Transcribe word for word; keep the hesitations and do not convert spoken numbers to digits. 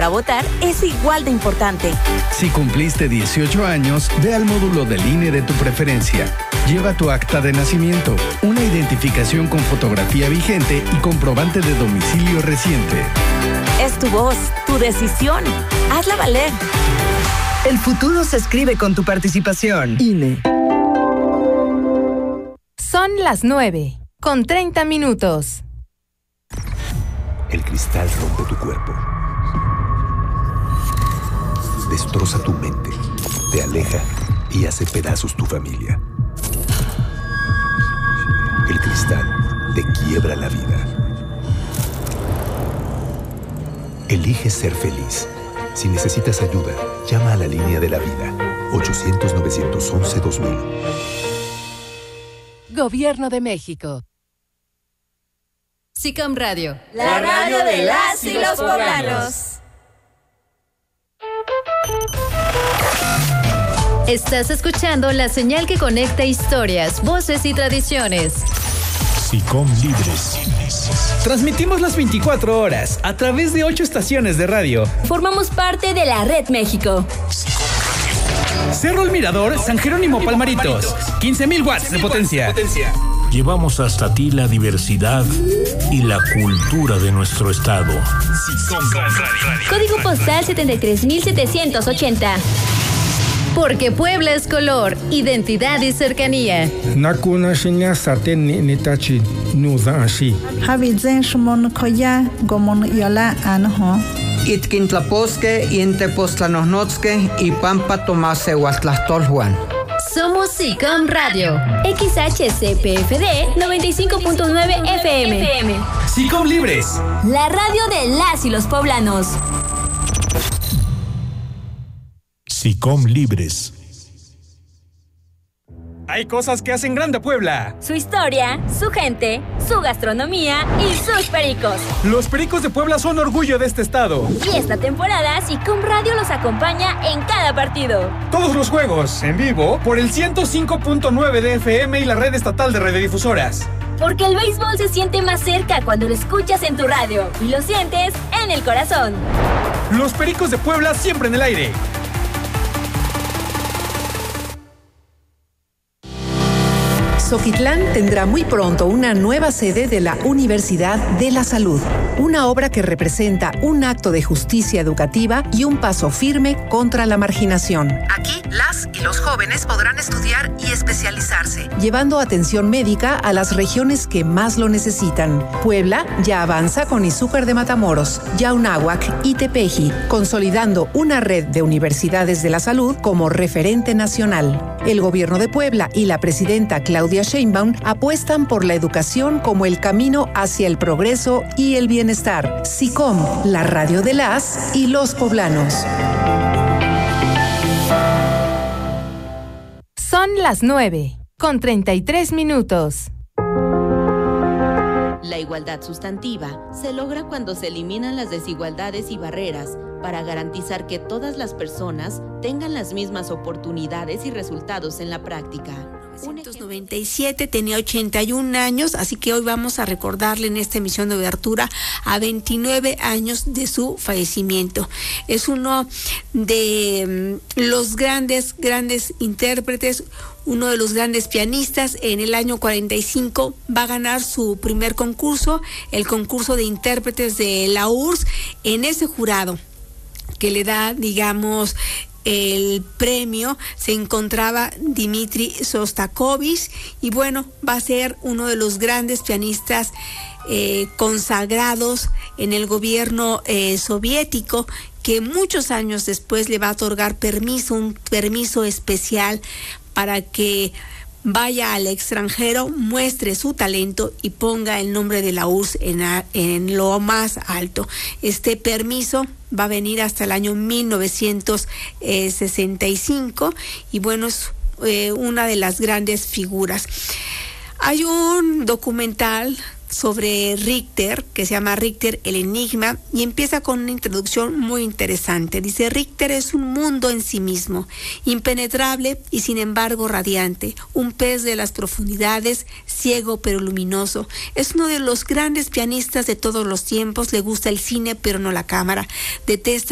para votar es igual de importante. Si cumpliste dieciocho años, ve al módulo del I N E de tu preferencia. Lleva tu acta de nacimiento, una identificación con fotografía vigente y comprobante de domicilio reciente. Es tu voz, tu decisión. Hazla valer. El futuro se escribe con tu participación. I N E. Son las nueve, con treinta minutos. El cristal rompe tu cuerpo. Destroza tu mente, te aleja y hace pedazos tu familia. El cristal te quiebra la vida. Elige ser feliz. Si necesitas ayuda, llama a la línea de la vida. ochocientos, novecientos once, dos mil. Gobierno de México. SICOM Radio. La radio de las y los poblanos. Estás escuchando la señal que conecta historias, voces y tradiciones. SICOM Libres. Transmitimos las veinticuatro horas a través de ocho estaciones de radio. Formamos parte de la Red México. Cerro El Mirador, San Jerónimo Palmaritos. quince mil watts de potencia. Llevamos hasta ti la diversidad y la cultura de nuestro estado. Código postal setenta y tres mil setecientos ochenta. Porque Puebla es color, identidad y cercanía. Nakuna shinya saten ni nitachi nuza ashi. Habizen shumon koya gomon yola anho. Itquintlaposque y Entepoztlanohnotske y Pampa Tomase Huatlastolhuan. Somos SICOM Radio. X H C P F D noventa y cinco punto nueve F M. SICOM Libres. La radio de las y los poblanos. SICOM Libres. Hay cosas que hacen grande a Puebla. Su historia, su gente, su gastronomía y sus pericos. Los pericos de Puebla son orgullo de este estado. Y esta temporada SICOM Radio los acompaña en cada partido. Todos los juegos, en vivo, por el ciento cinco punto nueve de F M y la red estatal de radiodifusoras. Porque el béisbol se siente más cerca cuando lo escuchas en tu radio y lo sientes en el corazón. Los pericos de Puebla siempre en el aire. Xoquitlán tendrá muy pronto una nueva sede de la Universidad de la Salud, una obra que representa un acto de justicia educativa y un paso firme contra la marginación. Aquí, las y los jóvenes podrán estudiar y especializarse, llevando atención médica a las regiones que más lo necesitan. Puebla ya avanza con Izúcar de Matamoros, Yaunáhuac y Tepeji, consolidando una red de universidades de la salud como referente nacional. El gobierno de Puebla y la presidenta Claudia Sheinbaum apuestan por la educación como el camino hacia el progreso y el bienestar. SICOM, la radio de las y los poblanos. Son las nueve, con treinta y tres minutos. La igualdad sustantiva se logra cuando se eliminan las desigualdades y barreras para garantizar que todas las personas tengan las mismas oportunidades y resultados en la práctica. mil novecientos noventa y siete, tenía ochenta y un años, así que hoy vamos a recordarle en esta emisión de obertura a veintinueve años de su fallecimiento. Es uno de los grandes, grandes intérpretes, uno de los grandes pianistas. En el año cuarenta y cinco va a ganar su primer concurso, el concurso de intérpretes de la U R S S. En ese jurado que le da, digamos, el premio, se encontraba Dmitri Shostakovich, y bueno, va a ser uno de los grandes pianistas eh, consagrados en el gobierno eh, soviético, que muchos años después le va a otorgar permiso, un permiso especial para que vaya al extranjero, muestre su talento y ponga el nombre de la U R S S en, a, en lo más alto. Este permiso va a venir hasta el año mil novecientos sesenta y cinco y bueno, es eh, una de las grandes figuras. Hay un documental sobre Richter, que se llama Richter, el enigma, y empieza con una introducción muy interesante. Dice: Richter es un mundo en sí mismo, impenetrable y sin embargo radiante, un pez de las profundidades, ciego pero luminoso. Es uno de los grandes pianistas de todos los tiempos, le gusta el cine pero no la cámara, detesta